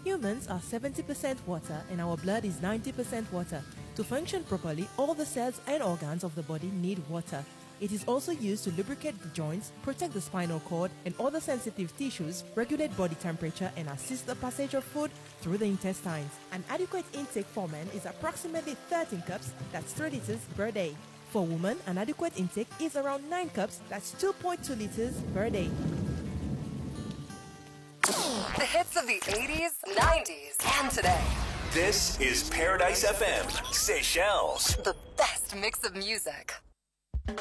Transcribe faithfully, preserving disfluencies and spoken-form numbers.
Humans are seventy percent water and our blood is ninety percent water. To function properly, all the cells and organs of the body need water. It is also used to lubricate the joints, protect the spinal cord and other sensitive tissues, regulate body temperature and assist the passage of food through the intestines. An adequate intake for men is approximately thirteen cups, that's three liters per day. For women, an adequate intake is around nine cups, that's two point two liters per day. The hits of the eighties, nineties, and today. This is Paradise F M, Seychelles. The best mix of music.